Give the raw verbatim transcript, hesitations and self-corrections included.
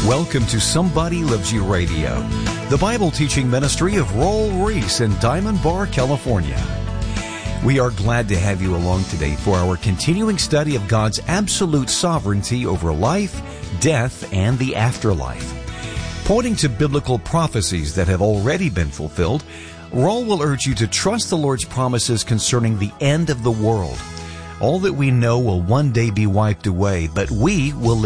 Welcome to Somebody Loves You Radio, the Bible teaching ministry of Roel Reese in Diamond Bar, California. We are glad to have you along today for our continuing study of God's absolute sovereignty over life, death, and the afterlife. Pointing to biblical prophecies that have already been fulfilled, Roel will urge you to trust the Lord's promises concerning the end of the world. All that we know will one day be wiped away, but we will live